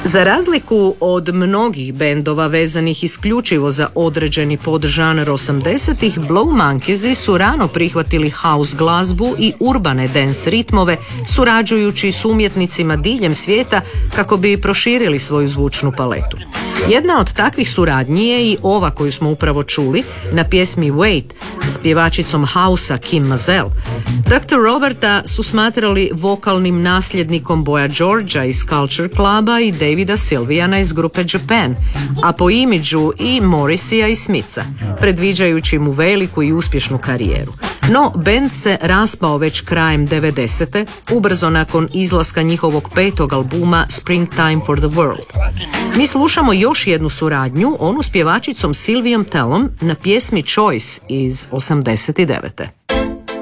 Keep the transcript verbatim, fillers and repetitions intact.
Za razliku od mnogih bendova vezanih isključivo za određeni podžanr osamdesetih, Blow Monkeys su rano prihvatili house glazbu i urbane dance ritmove, surađujući s umjetnicima diljem svijeta kako bi proširili svoju zvučnu paletu. Jedna od takvih suradnji je i ova koju smo upravo čuli na pjesmi Wait s pjevačicom house-a Kim Mazel. doktor Roberta su smatrali vokalnim nasljednikom Boya Georgea iz Culture Cluba i Davida Sylviana iz grupe Japan, a po imidžu i Morrisseyja i Smitha, predviđajući mu veliku i uspješnu karijeru. No, bend se raspao već krajem devedesete, ubrzo nakon izlaska njihovog petog albuma Springtime for the World. Mi slušamo još jednu suradnju, onu s pjevačicom Sylviom Tellom na pjesmi Choice iz osamdeset devete.